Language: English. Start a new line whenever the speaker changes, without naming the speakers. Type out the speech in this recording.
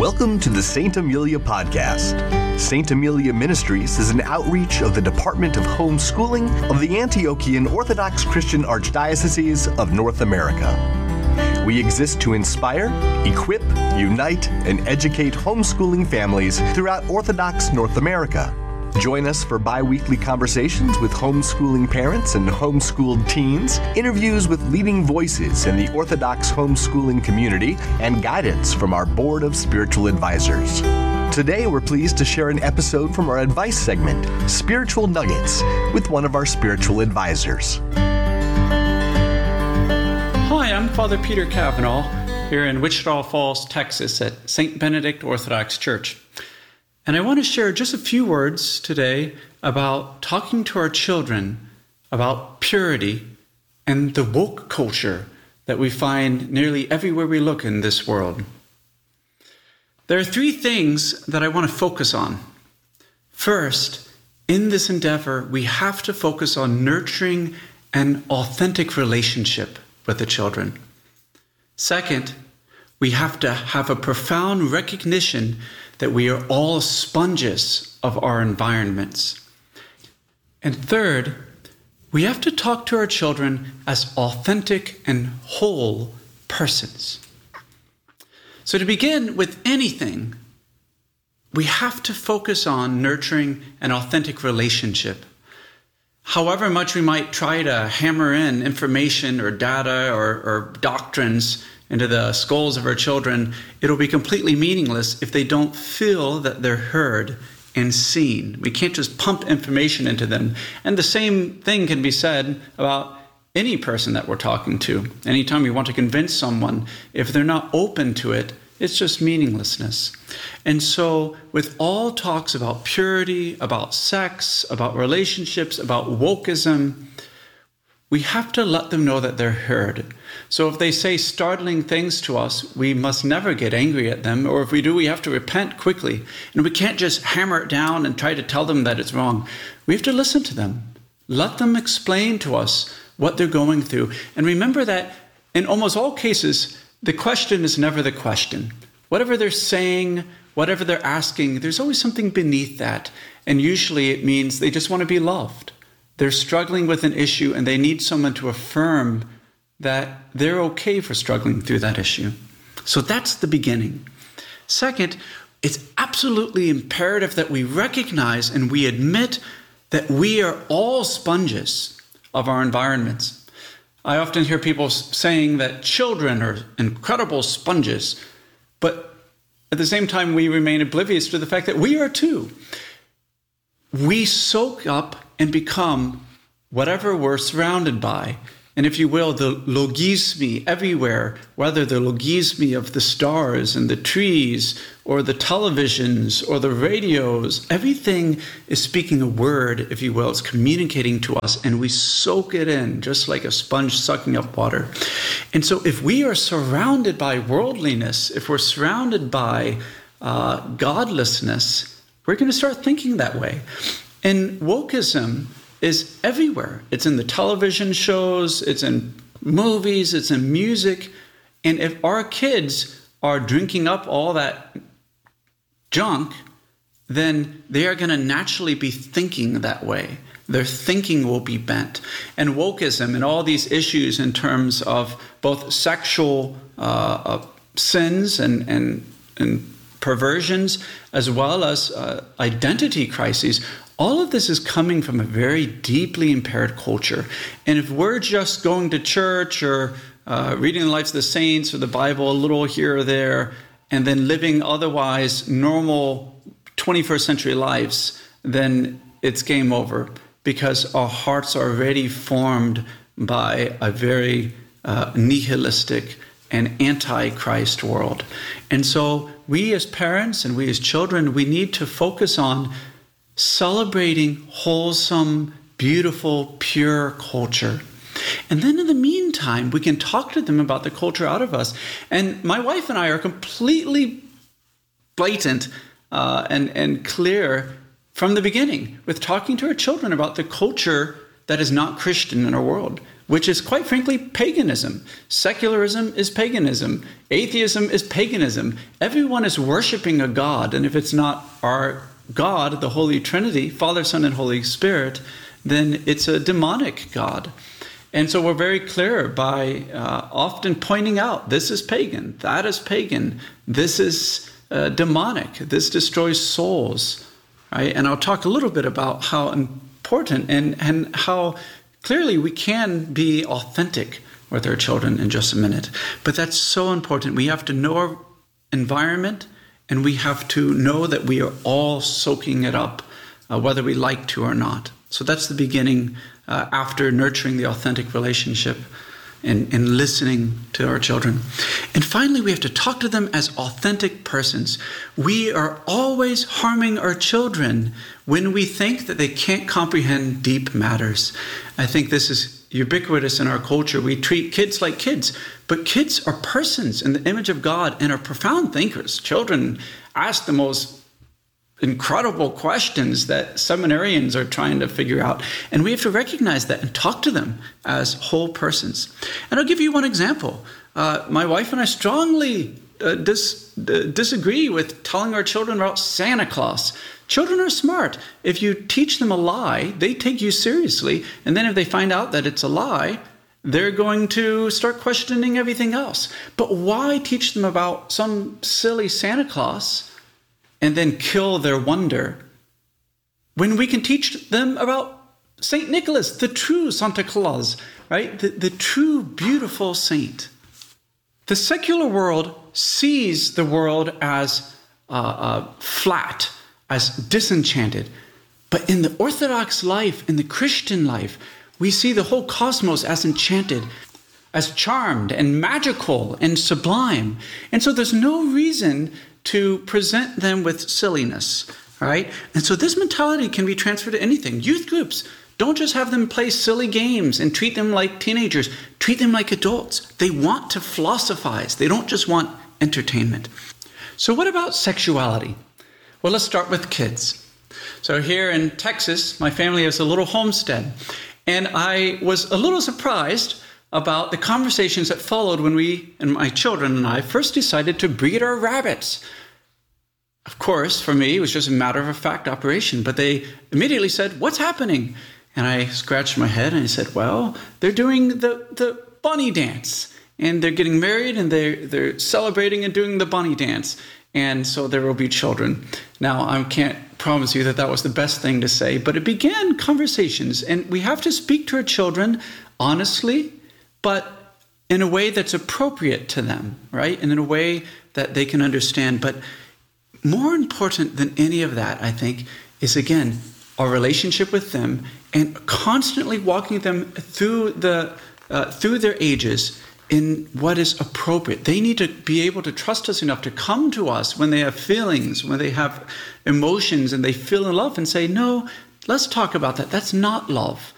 Welcome to the St. Amelia Podcast. St. Amelia Ministries is an outreach of the Department of Homeschooling of the Antiochian Orthodox Christian Archdiocese of North America. We exist to inspire, equip, unite, and educate homeschooling families throughout Orthodox North America. Join us for bi-weekly conversations with homeschooling parents and homeschooled teens, interviews with leading voices in the Orthodox homeschooling community, and guidance from our Board of Spiritual Advisors. Today, we're pleased to share an episode from our advice segment, Spiritual Nuggets, with one of our spiritual advisors.
Hi, I'm Father Peter Cavanaugh here in Wichita Falls, Texas at St. Benedict Orthodox Church. And I want to share just a few words today about talking to our children about purity and the woke culture that we find nearly everywhere we look in this world. There are three things that I want to focus on. First, in this endeavor, we have to focus on nurturing an authentic relationship with the children. Second, we have to have a profound recognition that we are all sponges of our environments. And third, we have to talk to our children as authentic and whole persons. So to begin with anything, we have to focus on nurturing an authentic relationship. However much we might try to hammer in information or data or doctrines into the skulls of our children, it'll be completely meaningless if they don't feel that they're heard and seen. We can't just pump information into them. And the same thing can be said about any person that we're talking to. Anytime we want to convince someone, if they're not open to it, it's just meaninglessness. And so with all talks about purity, about sex, about relationships, about wokeism, we have to let them know that they're heard. So if they say startling things to us, we must never get angry at them. Or if we do, we have to repent quickly. And we can't just hammer it down and try to tell them that it's wrong. We have to listen to them. Let them explain to us what they're going through. And remember that in almost all cases, the question is never the question. Whatever they're saying, whatever they're asking, there's always something beneath that. And usually it means they just want to be loved. They're struggling with an issue and they need someone to affirm that they're okay for struggling through that issue. So that's the beginning. Second, it's absolutely imperative that we recognize and we admit that we are all sponges of our environments. I often hear people saying that children are incredible sponges, but at the same time, we remain oblivious to the fact that we are too. We soak up and become whatever we're surrounded by. And if you will, the logismi everywhere, whether the logismi of the stars and the trees or the televisions or the radios, everything is speaking a word, if you will. It's communicating to us and we soak it in just like a sponge sucking up water. And so if we are surrounded by worldliness, if we're surrounded by godlessness, we're going to start thinking that way. And wokeism is everywhere. It's in the television shows, it's in movies, it's in music. And if our kids are drinking up all that junk, then they are going to naturally be thinking that way. Their thinking will be bent. And wokeism and all these issues in terms of both sexual sins and perversions, as well as identity crises, all of this is coming from a very deeply impaired culture. And if we're just going to church or reading the lives of the saints or the Bible a little here or there, and then living otherwise normal 21st century lives, then it's game over because our hearts are already formed by a very nihilistic and anti-Christ world. And so we as parents and we as children, we need to focus on celebrating wholesome, beautiful, pure culture. And then in the meantime, we can talk to them about the culture out of us. And my wife and I are completely blatant and clear from the beginning with talking to our children about the culture that is not Christian in our world. which is quite frankly paganism. Secularism is paganism. Atheism is paganism. Everyone is worshiping a God, and if it's not our God, the Holy Trinity, Father, Son, and Holy Spirit, then it's a demonic God. And so we're very clear by often pointing out, this is pagan, that is pagan, this is demonic, this destroys souls, right? And I'll talk a little bit about how important and how clearly we can be authentic with our children in just a minute. But that's so important. We have to know our environment, and we have to know that we are all soaking it up, whether we like to or not. So that's the beginning after nurturing the authentic relationship and listening to our children. And finally, we have to talk to them as authentic persons. We are always harming our children when we think that they can't comprehend deep matters. I think this is ubiquitous in our culture. We treat kids like kids, but kids are persons in the image of God and are profound thinkers. Children ask the most incredible questions that seminarians are trying to figure out. And we have to recognize that and talk to them as whole persons. And I'll give you one example. My wife and I strongly disagree with telling our children about Santa Claus. Children are smart. If you teach them a lie, they take you seriously. And then if they find out that it's a lie, they're going to start questioning everything else. But why teach them about some silly Santa Claus and then kill their wonder when we can teach them about St. Nicholas, the true Santa Claus, right? The true beautiful saint. The secular world sees the world as flat, as disenchanted. But in the Orthodox life, in the Christian life, we see the whole cosmos as enchanted, as charmed and magical and sublime. And so there's no reason to present them with silliness, right? And so this mentality can be transferred to anything. Youth groups, don't just have them play silly games and treat them like teenagers. Treat them like adults. They want to philosophize. They don't just want entertainment. So what about sexuality? Well, let's start with kids. So here in Texas, my family has a little homestead. And I was a little surprised about the conversations that followed when we, and my children and I, first decided to breed our rabbits. Of course, for me, it was just a matter-of-fact operation, but they immediately said, "What's happening?" And I scratched my head and I said, "Well, they're doing the bunny dance, and they're getting married, and they're celebrating and doing the bunny dance, and so there will be children." Now, I can't promise you that that was the best thing to say, but it began conversations, and we have to speak to our children honestly, but in a way that's appropriate to them, right? And in a way that they can understand. But more important than any of that, I think, is, again, our relationship with them and constantly walking them through their ages in what is appropriate. They need to be able to trust us enough to come to us when they have feelings, when they have emotions, and they feel in love and say, "No, let's talk about that. That's not love.